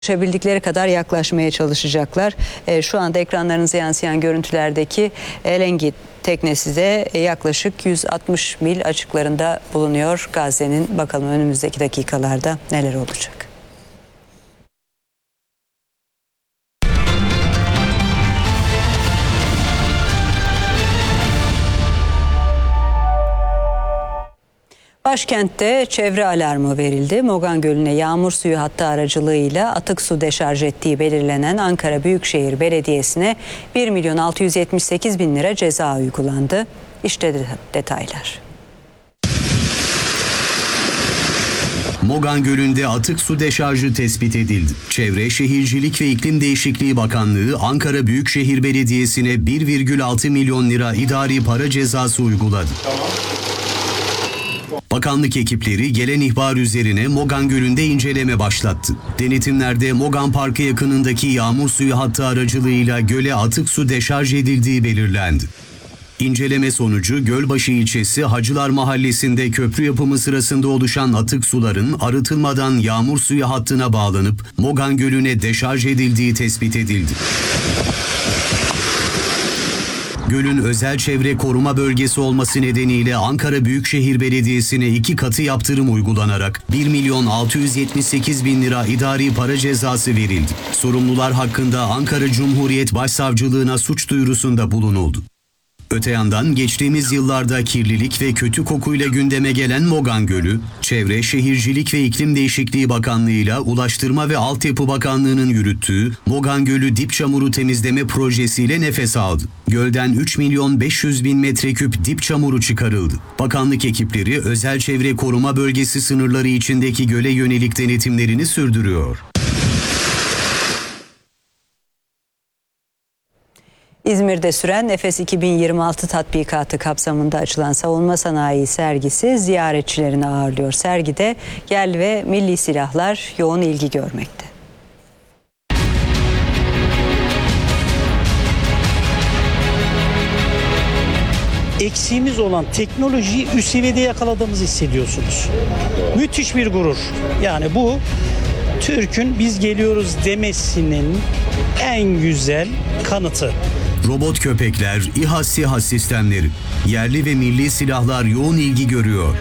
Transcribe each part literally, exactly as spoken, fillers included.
Ulaşabildikleri kadar yaklaşmaya çalışacaklar. E, şu anda ekranlarınıza yansıyan görüntülerdeki Elengi teknesi de yaklaşık yüz altmış mil açıklarında bulunuyor Gazze'nin. Bakalım önümüzdeki dakikalarda neler olacak. Başkentte çevre alarmı verildi. Mogan Gölü'ne yağmur suyu hattı aracılığıyla atık su deşarj ettiği belirlenen Ankara Büyükşehir Belediyesi'ne bir milyon altı yüz yetmiş sekiz bin lira ceza uygulandı. İşte detaylar. Mogan Gölü'nde atık su deşarjı tespit edildi. Çevre, Şehircilik ve İklim Değişikliği Bakanlığı Ankara Büyükşehir Belediyesi'ne bir virgül altı milyon lira idari para cezası uyguladı. Tamam. Bakanlık ekipleri gelen ihbar üzerine Mogan Gölü'nde inceleme başlattı. Denetimlerde Mogan Parkı yakınındaki yağmur suyu hattı aracılığıyla göle atık su deşarj edildiği belirlendi. İnceleme sonucu Gölbaşı ilçesi Hacılar Mahallesi'nde köprü yapımı sırasında oluşan atık suların arıtılmadan yağmur suyu hattına bağlanıp Mogan Gölü'ne deşarj edildiği tespit edildi. Gölün özel çevre koruma bölgesi olması nedeniyle Ankara Büyükşehir Belediyesi'ne iki katı yaptırım uygulanarak bir milyon altı yüz yetmiş sekiz bin lira idari para cezası verildi. Sorumlular hakkında Ankara Cumhuriyet Başsavcılığına suç duyurusunda bulunuldu. Öte yandan geçtiğimiz yıllarda kirlilik ve kötü kokuyla gündeme gelen Mogan Gölü, Çevre, Şehircilik ve İklim Değişikliği Bakanlığı'yla Ulaştırma ve Altyapı Bakanlığı'nın yürüttüğü Mogan Gölü dip çamuru temizleme projesiyle nefes aldı. Gölden üç milyon beş yüz bin metreküp dip çamuru çıkarıldı. Bakanlık ekipleri özel çevre koruma bölgesi sınırları içindeki göle yönelik denetimlerini sürdürüyor. İzmir'de süren Efes iki bin yirmi altı tatbikatı kapsamında açılan savunma sanayi sergisi ziyaretçilerini ağırlıyor. Sergide yerli ve milli silahlar yoğun ilgi görmekte. Eksiğimiz olan teknolojiyi üst seviyede yakaladığımızı hissediyorsunuz. Müthiş bir gurur. Yani bu Türk'ün biz geliyoruz demesinin en güzel kanıtı. Robot köpekler, İHA SİHA sistemleri, yerli ve milli silahlar yoğun ilgi görüyor.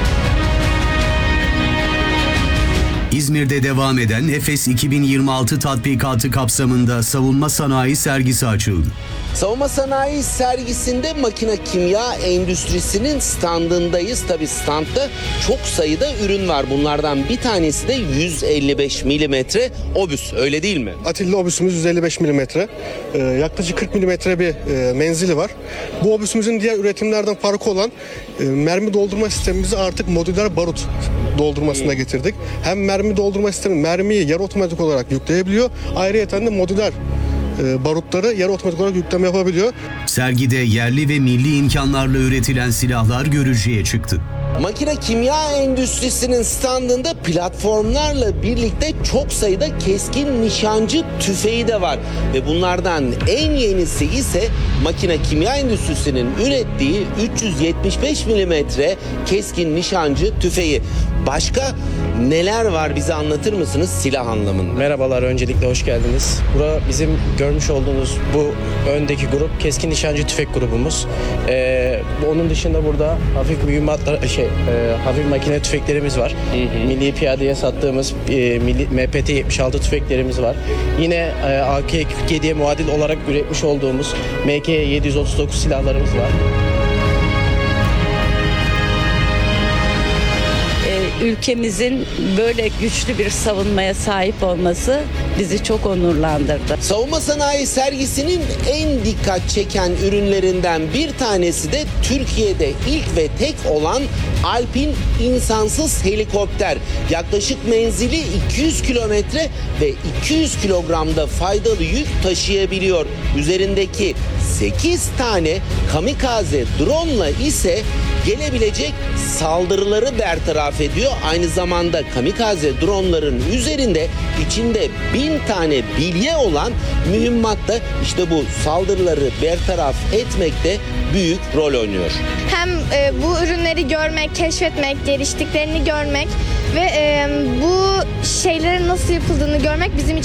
İzmir'de devam eden Efes iki bin yirmi altı tatbikatı kapsamında savunma sanayi sergisi açıldı. Savunma sanayi sergisinde makine kimya endüstrisinin standındayız. Tabii standta çok sayıda ürün var. Bunlardan bir tanesi de yüz elli beş milimetre obüs, öyle değil mi? Atilla obüsümüz yüz elli beş milimetre. Ee, yaklaşık kırk milimetre bir e, menzili var. Bu obüsümüzün diğer üretimlerden farkı olan e, mermi doldurma sistemimizi artık modüler barut doldurmasına hmm. getirdik. Hem mermi doldurma sistemi mermiyi yarı otomatik olarak yükleyebiliyor. Ayrıca de modüler barutları yarı otomatik olarak yükleme yapabiliyor. Sergide yerli ve milli imkanlarla üretilen silahlar görücüye çıktı. Makine kimya endüstrisinin standında platformlarla birlikte çok sayıda keskin nişancı tüfeği de var. Ve bunlardan en yenisi ise makine kimya endüstrisinin ürettiği üç yüz yetmiş beş milimetre keskin nişancı tüfeği. Başka neler var, bize anlatır mısınız silah anlamında? Merhabalar, öncelikle hoş geldiniz. Bura bizim görmüş olduğunuz bu öndeki grup keskin nişancı tüfek grubumuz. Ee, onun dışında burada hafif mühimmatlar, şey, e, hafif makine tüfeklerimiz var. Hı hı. Milli Piyade'ye sattığımız e, milli M P T yetmiş altı tüfeklerimiz var. Yine e, A K kırk yediye muadil olarak üretmiş olduğumuz M K yedi yüz otuz dokuz silahlarımız var. Ülkemizin böyle güçlü bir savunmaya sahip olması bizi çok onurlandırdı. Savunma sanayi sergisinin en dikkat çeken ürünlerinden bir tanesi de Türkiye'de ilk ve tek olan Alpin insansız helikopter. Yaklaşık menzili iki yüz kilometre ve iki yüz kilogramda faydalı yük taşıyabiliyor. Üzerindeki sekiz tane kamikaze drone'la ise gelebilecek saldırıları bertaraf ediyor. Aynı zamanda kamikaze dronların üzerinde içinde bin tane bilye olan mühimmat da işte bu saldırıları bertaraf etmekte büyük rol oynuyor. Hem e, bu ürünleri görmek, keşfetmek, geliştiklerini görmek ve e, bu şeylerin nasıl yapıldığını görmek bizim için